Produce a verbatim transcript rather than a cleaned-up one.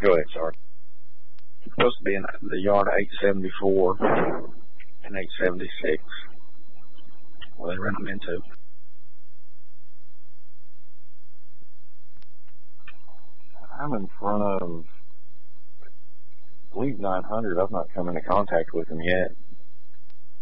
Go ahead, sorry. It's supposed to be in the yard of eight seventy-four and eight seventy-six. Well, they run them into. I'm in front of, I believe, nine hundred. I've not come into contact with them yet.